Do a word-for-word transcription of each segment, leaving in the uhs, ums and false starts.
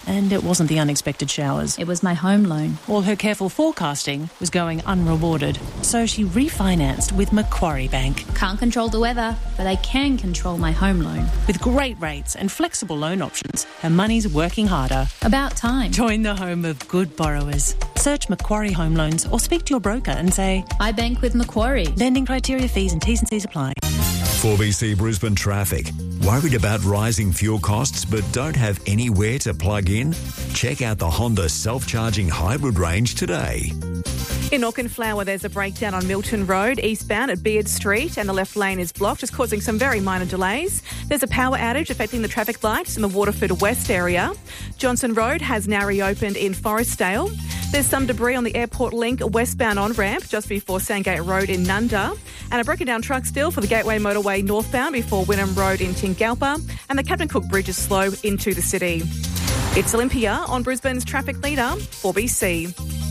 And it wasn't the unexpected showers. It was my home loan. All her careful forecasting was going unrewarded. So she refinanced with Macquarie Bank. Can't control the weather, but I can control my home loan. With great rates and flexible loan options, her money's working harder. About time. Join the home of good borrowers. Search Macquarie Home Loans or speak to your broker and say, I bank with Macquarie. Lending criteria, fees and T's and C's apply. four B C Brisbane traffic. Worried about rising fuel costs but don't have anywhere to plug in? Check out the Honda self-charging hybrid range today. In Auchenflower, there's a breakdown on Milton Road, eastbound at Beard Street, and the left lane is blocked, just causing some very minor delays. There's a power outage affecting the traffic lights in the Waterford West area. Johnson Road has now reopened in Forestdale. There's some debris on the Airport Link westbound on-ramp just before Sandgate Road in Nunda. And a broken down truck still for the Gateway Motorway northbound before Wynnum Road in Tingalpa. And the Captain Cook Bridge is slow into the city. It's Olympia on Brisbane's traffic leader, four B C.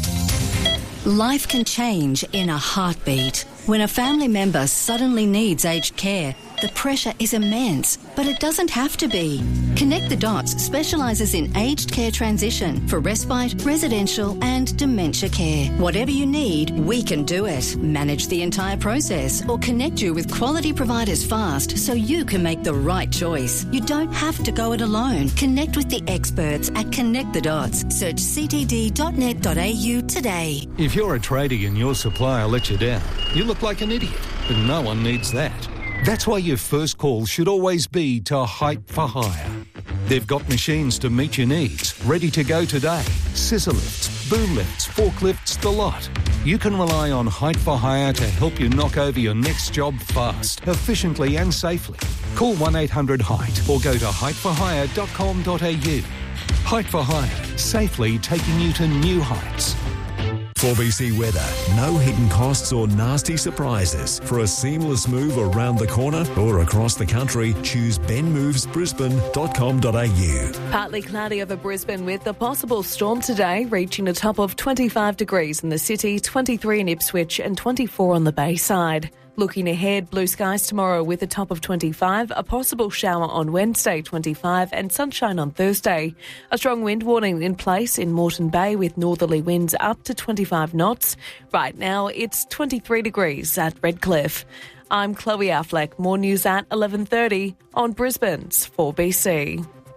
Life can change in a heartbeat. When a family member suddenly needs aged care, the pressure is immense, but it doesn't have to be. Connect the Dots specialises in aged care transition for respite, residential and dementia care. Whatever you need, we can do it. Manage the entire process or connect you with quality providers fast so you can make the right choice. You don't have to go it alone. Connect with the experts at Connect the Dots. Search c t d dot net dot a u today. If you're a tradie and your supplier lets you down, you look like an idiot, but no one needs that. That's why your first call should always be to Hype for Hire. They've got machines to meet your needs, ready to go today. Scissor lifts, boom lifts, forklifts, the lot. You can rely on Hype for Hire to help you knock over your next job fast, efficiently and safely. Call one eight hundred height or go to hype for hire dot com dot a u. Hype for Hire, safely taking you to new heights. four B C weather. No hidden costs or nasty surprises. For a seamless move around the corner or across the country, choose ben moves brisbane dot com dot a u. Partly cloudy over Brisbane with a possible storm today, reaching a top of twenty-five degrees in the city, twenty-three in Ipswich and twenty-four on the Bayside. Looking ahead, blue skies tomorrow with a top of twenty-five, a possible shower on Wednesday, twenty-five, and sunshine on Thursday. A strong wind warning in place in Moreton Bay with northerly winds up to twenty-five knots. Right now, it's twenty-three degrees at Redcliffe. I'm Chloe Affleck. More news at eleven thirty on Brisbane's four B C.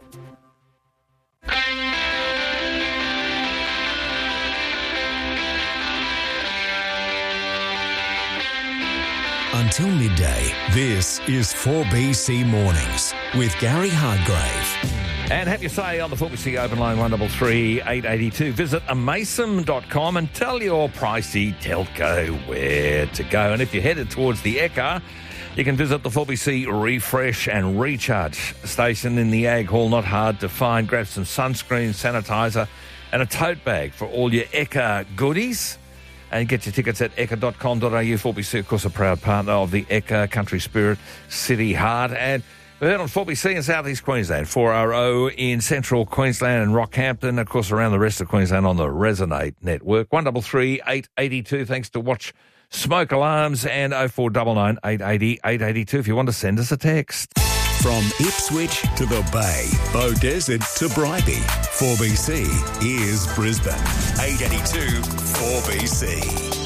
Until midday, this is four B C Mornings with Gary Hardgrave. And have your say on the four B C open line one three three, eight eight two. Visit amason dot com and tell your pricey telco where to go. And if you're headed towards the Ekka, you can visit the four B C Refresh and Recharge station in the Ag Hall. Not hard to find. Grab some sunscreen, sanitizer and a tote bag for all your Ekka goodies. And get your tickets at ekka dot com dot a u. four B C, of course, a proud partner of the Ekka Country Spirit City Heart. And we're heard on four B C in South East Queensland, four R O in Central Queensland and Rockhampton, of course, around the rest of Queensland on the Resonate network. one three three, eight eight two, thanks to Watch Smoke Alarms, and oh four nine nine, eight eight zero, eight eight two if you want to send us a text. From Ipswich to the Bay, Beaudesert to Bribie, four B C is Brisbane. eight eight two, four B C.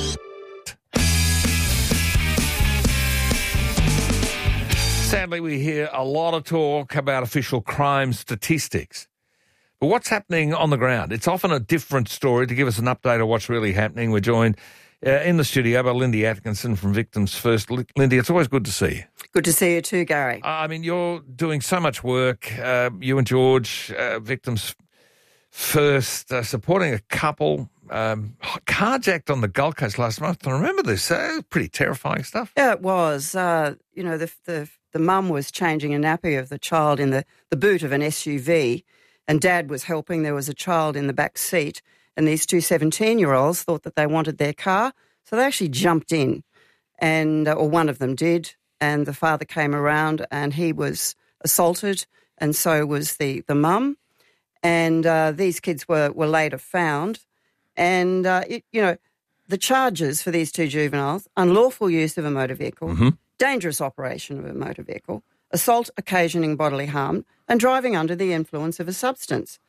Sadly, we hear a lot of talk about official crime statistics. But what's happening on the ground? It's often a different story. To give us an update of what's really happening, we're joined uh, in the studio by Lindy Atkinson from Victims First. Lindy, it's always good to see you. Good to see you too, Gary. I mean, you're doing so much work. Uh, you and George, uh, Victims First, uh, supporting a couple um, carjacked on the Gold Coast last month. I remember this. Uh, it was pretty terrifying stuff. Yeah, it was. Uh, you know, the the the mum was changing a nappy of the child in the, the boot of an S U V, and Dad was helping. There was a child in the back seat, and these two seventeen-year-olds thought that they wanted their car, so they actually jumped in, and uh, or one of them did, and the father came around and he was assaulted, and so was the, the mum. And uh, these kids were, were later found. And, uh, it, you know, the charges for these two juveniles, unlawful use of a motor vehicle, mm-hmm. dangerous operation of a motor vehicle, assault occasioning bodily harm, and driving under the influence of a substance.